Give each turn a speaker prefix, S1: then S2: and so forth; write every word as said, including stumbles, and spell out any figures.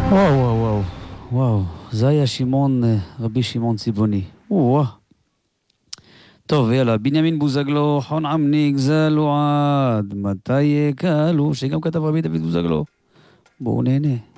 S1: וואו, וואו, וואו, וואו, זה היה שמעון, אה, רבי שמעון צבעוני. וואו. טוב, יאללה, בנימין בוזגלו, חון עמניק, זלו עד, מתי יקלו, שגם כתב רבי דוד בוזגלו. בואו נהנה.